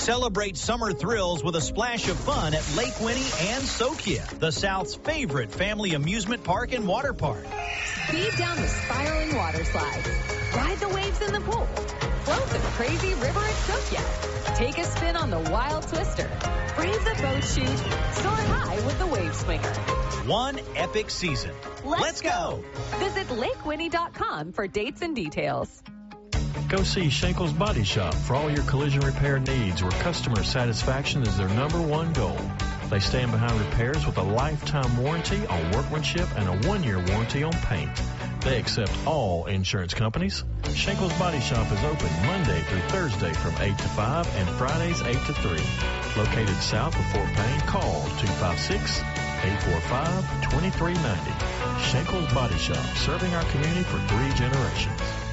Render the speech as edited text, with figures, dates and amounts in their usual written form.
Celebrate summer thrills with a splash of fun at Lake Winnie and Sokia, the South's favorite family amusement park and water park. Speed down the spiraling water slides. Ride the waves in the pool. Float the crazy river at Sokia. Take a spin on the wild twister. Brave the boat chute. Soar high with the wave swinger. One epic season. Let's go. Visit LakeWinnie.com for dates and details. Go see Schenkel's Body Shop for all your collision repair needs, where customer satisfaction is their #1 goal. They stand behind repairs with a lifetime warranty on workmanship and a 1-year warranty on paint. They accept all insurance companies. Schenkel's Body Shop is open Monday through Thursday from 8 to 5 and Fridays 8 to 3. Located south of Fort Payne, call 256-845-2390. Schenkel's Body Shop, serving our community for 3 generations.